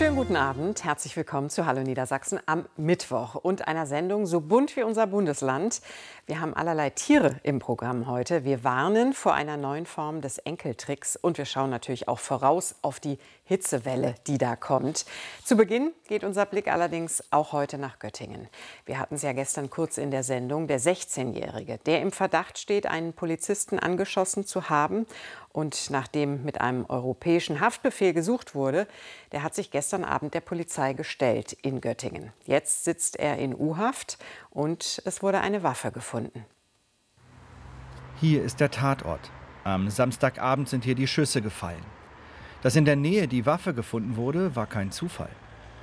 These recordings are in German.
Schönen guten Abend, herzlich willkommen zu Hallo Niedersachsen am Mittwoch und einer Sendung so bunt wie unser Bundesland. Wir haben allerlei Tiere im Programm heute. Wir warnen vor einer neuen Form des Enkeltricks und wir schauen natürlich auch voraus auf die Hitzewelle, die da kommt. Zu Beginn geht unser Blick allerdings auch heute nach Göttingen. Wir hatten es ja gestern kurz in der Sendung. Der 16-Jährige, der im Verdacht steht, einen Polizisten angeschossen zu haben und nachdem mit einem europäischen Haftbefehl gesucht wurde, der hat sich gestern Abend der Polizei gestellt in Göttingen. Jetzt sitzt er in U-Haft und es wurde eine Waffe gefunden. Hier ist der Tatort. Am Samstagabend sind hier die Schüsse gefallen. Dass in der Nähe die Waffe gefunden wurde, war kein Zufall.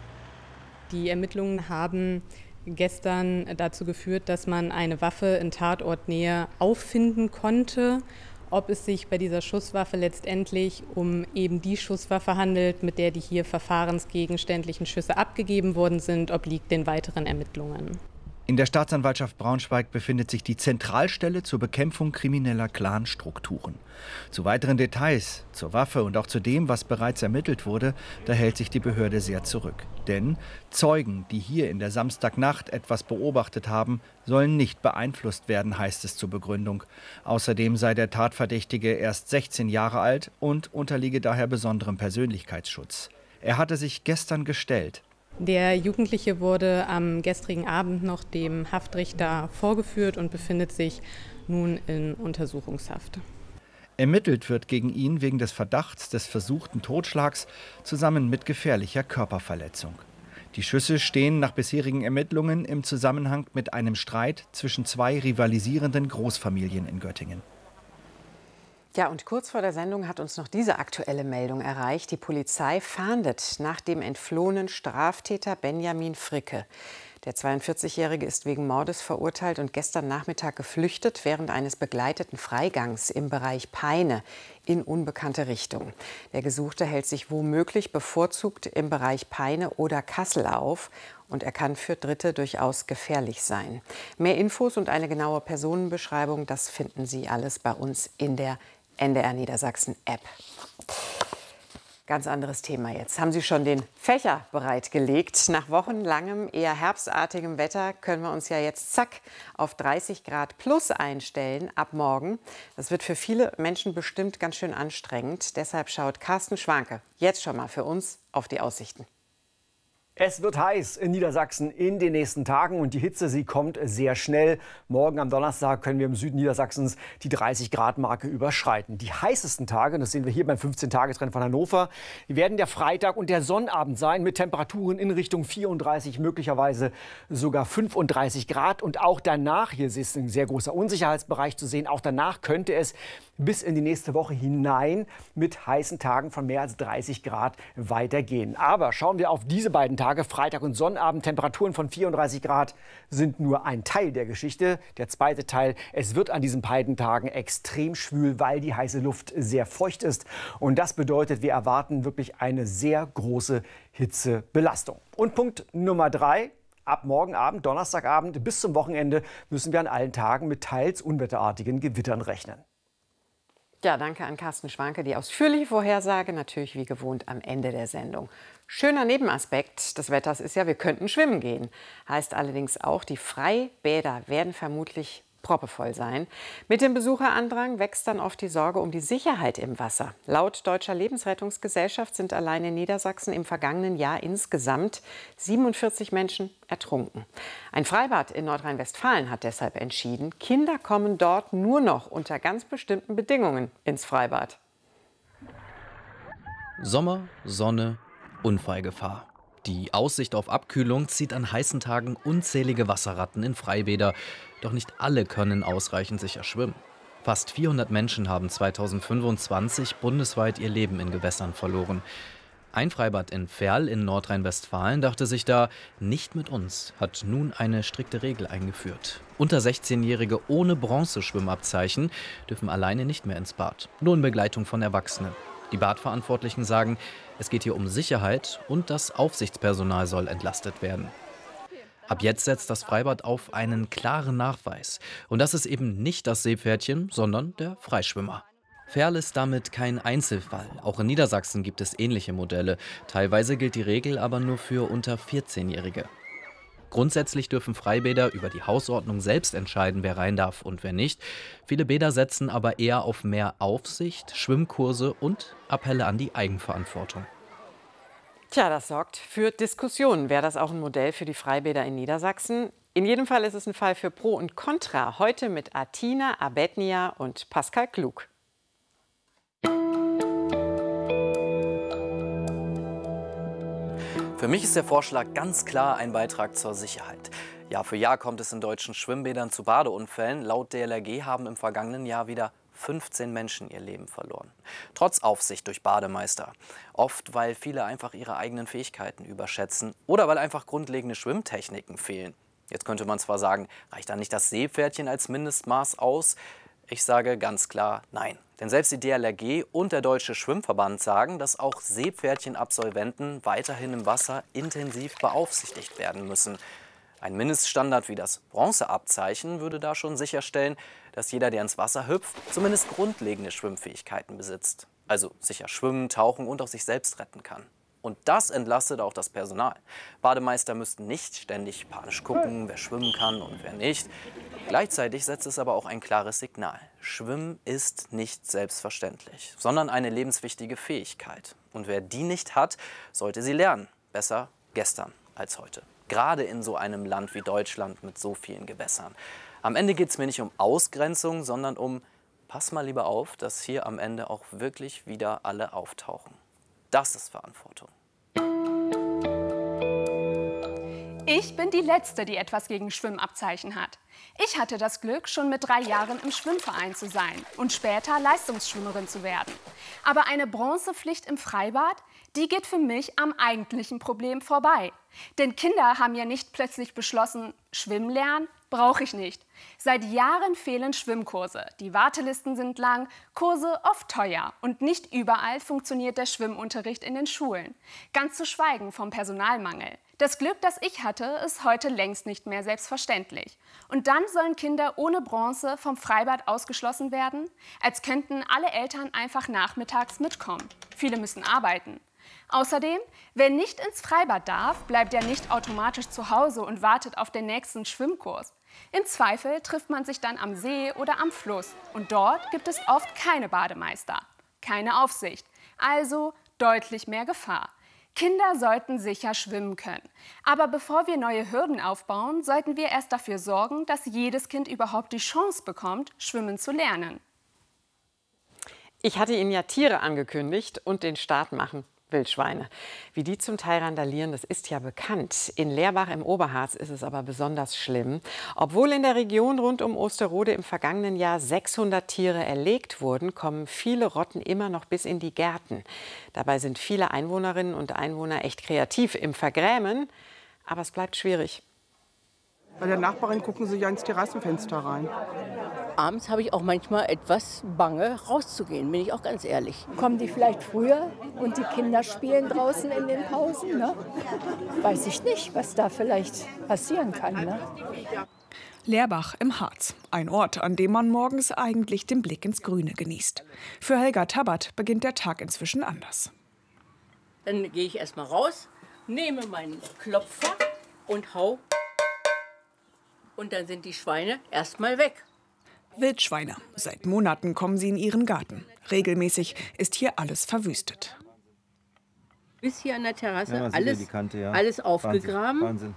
Die Ermittlungen haben gestern dazu geführt, dass man eine Waffe in Tatortnähe auffinden konnte. Ob es sich bei dieser Schusswaffe letztendlich um eben die Schusswaffe handelt, mit der die hier verfahrensgegenständlichen Schüsse abgegeben worden sind, obliegt den weiteren Ermittlungen. In der Staatsanwaltschaft Braunschweig befindet sich die Zentralstelle zur Bekämpfung krimineller Clanstrukturen. Zu weiteren Details, zur Waffe und auch zu dem, was bereits ermittelt wurde, da hält sich die Behörde sehr zurück. Denn Zeugen, die hier in der Samstagnacht etwas beobachtet haben, sollen nicht beeinflusst werden, heißt es zur Begründung. Außerdem sei der Tatverdächtige erst 16 Jahre alt und unterliege daher besonderem Persönlichkeitsschutz. Er hatte sich gestern gestellt. Der Jugendliche wurde am gestrigen Abend noch dem Haftrichter vorgeführt und befindet sich nun in Untersuchungshaft. Ermittelt wird gegen ihn wegen des Verdachts des versuchten Totschlags zusammen mit gefährlicher Körperverletzung. Die Schüsse stehen nach bisherigen Ermittlungen im Zusammenhang mit einem Streit zwischen zwei rivalisierenden Großfamilien in Göttingen. Ja, und kurz vor der Sendung hat uns noch diese aktuelle Meldung erreicht. Die Polizei fahndet nach dem entflohenen Straftäter Benjamin Fricke. Der 42-Jährige ist wegen Mordes verurteilt und gestern Nachmittag geflüchtet während eines begleiteten Freigangs im Bereich Peine in unbekannte Richtung. Der Gesuchte hält sich womöglich bevorzugt im Bereich Peine oder Kassel auf. Und er kann für Dritte durchaus gefährlich sein. Mehr Infos und eine genaue Personenbeschreibung, das finden Sie alles bei uns in der NDR Niedersachsen App. Ganz anderes Thema jetzt. Haben Sie schon den Fächer bereitgelegt? Nach wochenlangem, eher herbstartigem Wetter können wir uns ja jetzt zack auf 30 Grad plus einstellen ab morgen. Das wird für viele Menschen bestimmt ganz schön anstrengend. Deshalb schaut Carsten Schwanke jetzt schon mal für uns auf die Aussichten. Es wird heiß in Niedersachsen in den nächsten Tagen und die Hitze, sie kommt sehr schnell. Morgen am Donnerstag können wir im Süden Niedersachsens die 30-Grad-Marke überschreiten. Die heißesten Tage, das sehen wir hier beim 15-Tage-Trend von Hannover, die werden der Freitag und der Sonnabend sein mit Temperaturen in Richtung 34, möglicherweise sogar 35 Grad. Und auch danach, hier ist ein sehr großer Unsicherheitsbereich zu sehen, auch danach könnte es bis in die nächste Woche hinein mit heißen Tagen von mehr als 30 Grad weitergehen. Aber schauen wir auf diese beiden Tage, Freitag und Sonnabend. Temperaturen von 34 Grad sind nur ein Teil der Geschichte. Der zweite Teil, es wird an diesen beiden Tagen extrem schwül, weil die heiße Luft sehr feucht ist. Und das bedeutet, wir erwarten wirklich eine sehr große Hitzebelastung. Und Punkt Nummer 3. Ab morgen Abend, Donnerstagabend bis zum Wochenende müssen wir an allen Tagen mit teils unwetterartigen Gewittern rechnen. Ja, danke an Carsten Schwanke. Die ausführliche Vorhersage natürlich wie gewohnt am Ende der Sendung. Schöner Nebenaspekt des Wetters ist ja, wir könnten schwimmen gehen. Heißt allerdings auch, die Freibäder werden vermutlich proppevoll sein. Mit dem Besucherandrang wächst dann oft die Sorge um die Sicherheit im Wasser. Laut Deutscher Lebensrettungsgesellschaft sind allein in Niedersachsen im vergangenen Jahr insgesamt 47 Menschen ertrunken. Ein Freibad in Nordrhein-Westfalen hat deshalb entschieden, Kinder kommen dort nur noch unter ganz bestimmten Bedingungen ins Freibad. Sommer, Sonne, Unfallgefahr. Die Aussicht auf Abkühlung zieht an heißen Tagen unzählige Wasserratten in Freibäder. Doch nicht alle können ausreichend sicher schwimmen. Fast 400 Menschen haben 2025 bundesweit ihr Leben in Gewässern verloren. Ein Freibad in Verl in Nordrhein-Westfalen dachte sich da, nicht mit uns, hat nun eine strikte Regel eingeführt. Unter 16-Jährige ohne Bronzeschwimmabzeichen dürfen alleine nicht mehr ins Bad, nur in Begleitung von Erwachsenen. Die Badverantwortlichen sagen, es geht hier um Sicherheit und das Aufsichtspersonal soll entlastet werden. Ab jetzt setzt das Freibad auf einen klaren Nachweis. Und das ist eben nicht das Seepferdchen, sondern der Freischwimmer. Verl ist damit kein Einzelfall. Auch in Niedersachsen gibt es ähnliche Modelle. Teilweise gilt die Regel aber nur für unter 14-Jährige. Grundsätzlich dürfen Freibäder über die Hausordnung selbst entscheiden, wer rein darf und wer nicht. Viele Bäder setzen aber eher auf mehr Aufsicht, Schwimmkurse und Appelle an die Eigenverantwortung. Tja, das sorgt für Diskussionen. Wäre das auch ein Modell für die Freibäder in Niedersachsen? In jedem Fall ist es ein Fall für Pro und Contra. Heute mit Atina Abednia und Pascal Klug. Für mich ist der Vorschlag ganz klar ein Beitrag zur Sicherheit. Jahr für Jahr kommt es in deutschen Schwimmbädern zu Badeunfällen. Laut DLRG haben im vergangenen Jahr wieder 15 Menschen ihr Leben verloren. Trotz Aufsicht durch Bademeister. Oft, weil viele einfach ihre eigenen Fähigkeiten überschätzen oder weil einfach grundlegende Schwimmtechniken fehlen. Jetzt könnte man zwar sagen, reicht da nicht das Seepferdchen als Mindestmaß aus? Ich sage ganz klar nein. Denn selbst die DLRG und der Deutsche Schwimmverband sagen, dass auch Seepferdchen-Absolventen weiterhin im Wasser intensiv beaufsichtigt werden müssen. Ein Mindeststandard wie das Bronzeabzeichen würde da schon sicherstellen, dass jeder, der ins Wasser hüpft, zumindest grundlegende Schwimmfähigkeiten besitzt. Also sicher schwimmen, tauchen und auch sich selbst retten kann. Und das entlastet auch das Personal. Bademeister müssten nicht ständig panisch gucken, wer schwimmen kann und wer nicht. Gleichzeitig setzt es aber auch ein klares Signal. Schwimmen ist nicht selbstverständlich, sondern eine lebenswichtige Fähigkeit. Und wer die nicht hat, sollte sie lernen. Besser gestern als heute. Gerade in so einem Land wie Deutschland mit so vielen Gewässern. Am Ende geht es mir nicht um Ausgrenzung, sondern um, pass mal lieber auf, dass hier am Ende auch wirklich wieder alle auftauchen. Das ist Verantwortung. Ich bin die Letzte, die etwas gegen Schwimmabzeichen hat. Ich hatte das Glück, schon mit 3 Jahren im Schwimmverein zu sein und später Leistungsschwimmerin zu werden. Aber eine Bronzepflicht im Freibad, die geht für mich am eigentlichen Problem vorbei. Denn Kinder haben ja nicht plötzlich beschlossen, Schwimmen lernen brauche ich nicht. Seit Jahren fehlen Schwimmkurse. Die Wartelisten sind lang, Kurse oft teuer und nicht überall funktioniert der Schwimmunterricht in den Schulen. Ganz zu schweigen vom Personalmangel. Das Glück, das ich hatte, ist heute längst nicht mehr selbstverständlich. Und dann sollen Kinder ohne Bronze vom Freibad ausgeschlossen werden, als könnten alle Eltern einfach nachmittags mitkommen. Viele müssen arbeiten. Außerdem, wer nicht ins Freibad darf, bleibt ja nicht automatisch zu Hause und wartet auf den nächsten Schwimmkurs. Im Zweifel trifft man sich dann am See oder am Fluss. Und dort gibt es oft keine Bademeister, keine Aufsicht. Also deutlich mehr Gefahr. Kinder sollten sicher schwimmen können. Aber bevor wir neue Hürden aufbauen, sollten wir erst dafür sorgen, dass jedes Kind überhaupt die Chance bekommt, schwimmen zu lernen. Ich hatte Ihnen ja Tiere angekündigt und den Start machen. Wildschweine. Wie die zum Teil randalieren, das ist ja bekannt. In Leerbach im Oberharz ist es aber besonders schlimm. Obwohl in der Region rund um Osterode im vergangenen Jahr 600 Tiere erlegt wurden, kommen viele Rotten immer noch bis in die Gärten. Dabei sind viele Einwohnerinnen und Einwohner echt kreativ im Vergrämen, aber es bleibt schwierig. Bei der Nachbarin gucken sie ja ins Terrassenfenster rein. Abends habe ich auch manchmal etwas Bange, rauszugehen, bin ich auch ganz ehrlich. Kommen die vielleicht früher und die Kinder spielen draußen in den Pausen? Ne? Weiß ich nicht, was da vielleicht passieren kann. Ne? Leerbach im Harz. Ein Ort, an dem man morgens eigentlich den Blick ins Grüne genießt. Für Helga Tabat beginnt der Tag inzwischen anders. Dann gehe ich erst mal raus, nehme meinen Klopfer und hau. Und dann sind die Schweine erst mal weg. Wildschweine. Seit Monaten kommen sie in ihren Garten. Regelmäßig ist hier alles verwüstet. Bis hier an der Terrasse ja, alles, die Kante, ja. alles aufgegraben. Wahnsinn.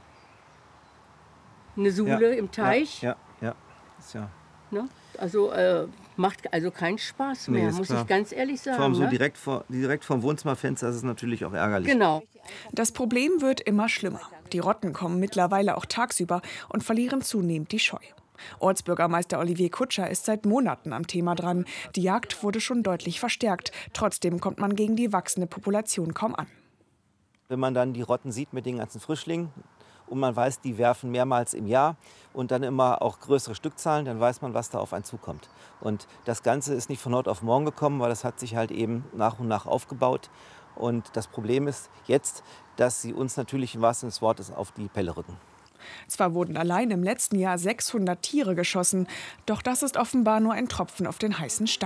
Eine Suhle im Teich. Ja. Ist ja. Ne? Also macht also keinen Spaß mehr, Nee, muss klar. ich ganz ehrlich sagen. Vor allem so ne? direkt vorm Wohnzimmerfenster ist es natürlich auch ärgerlich. Genau. Das Problem wird immer schlimmer. Die Rotten kommen mittlerweile auch tagsüber und verlieren zunehmend die Scheu. Ortsbürgermeister Olivier Kutscher ist seit Monaten am Thema dran. Die Jagd wurde schon deutlich verstärkt. Trotzdem kommt man gegen die wachsende Population kaum an. Wenn man dann die Rotten sieht mit den ganzen Frischlingen und man weiß, die werfen mehrmals im Jahr und dann immer auch größere Stückzahlen, dann weiß man, was da auf einen zukommt. Und das Ganze ist nicht von heute auf morgen gekommen, weil das hat sich halt eben nach und nach aufgebaut. Und das Problem ist jetzt, dass sie uns natürlich im wahrsten Sinne des Wortes auf die Pelle rücken. Zwar wurden allein im letzten Jahr 600 Tiere geschossen, doch das ist offenbar nur ein Tropfen auf den heißen Stein.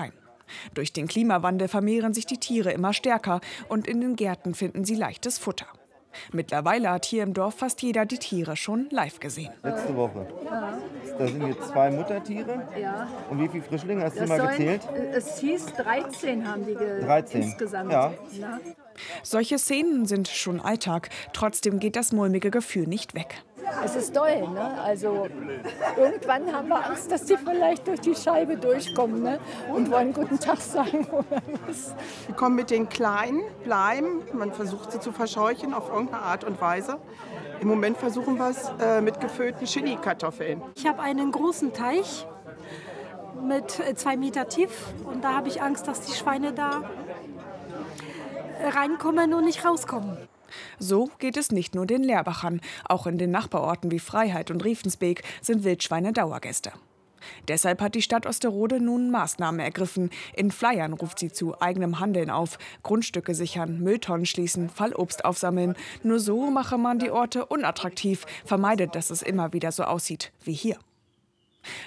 Durch den Klimawandel vermehren sich die Tiere immer stärker und in den Gärten finden sie leichtes Futter. Mittlerweile hat hier im Dorf fast jeder die Tiere schon live gesehen. Letzte Woche. Ja. Da sind jetzt 2 Muttertiere. Ja. Und wie viele Frischlinge hast du mal gezählt? Es hieß 13 haben die 13. Insgesamt. Ja. Ja. Solche Szenen sind schon Alltag. Trotzdem geht das mulmige Gefühl nicht weg. Es ist doll, ne? Also irgendwann haben wir Angst, dass die vielleicht durch die Scheibe durchkommen, ne? Und wollen guten Tag sagen oder was. Wir kommen mit den Kleinen, bleiben. Man versucht sie zu verscheuchen auf irgendeine Art und Weise. Im Moment versuchen wir es mit gefüllten Chili-Kartoffeln. Ich habe einen großen Teich mit 2 Meter tief und da habe ich Angst, dass die Schweine da reinkommen und nicht rauskommen. So geht es nicht nur den Lerbachern. Auch in den Nachbarorten wie Freiheit und Riefensbeek sind Wildschweine Dauergäste. Deshalb hat die Stadt Osterode nun Maßnahmen ergriffen. In Flyern ruft sie zu eigenem Handeln auf. Grundstücke sichern, Mülltonnen schließen, Fallobst aufsammeln. Nur so mache man die Orte unattraktiv, vermeidet, dass es immer wieder so aussieht wie hier.